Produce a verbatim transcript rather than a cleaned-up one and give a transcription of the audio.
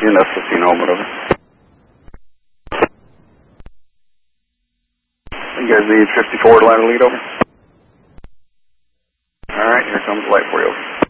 N S fifteen Holman, over. You guys need fifty-four to line of lead, over. Alright, here comes the light for you, over.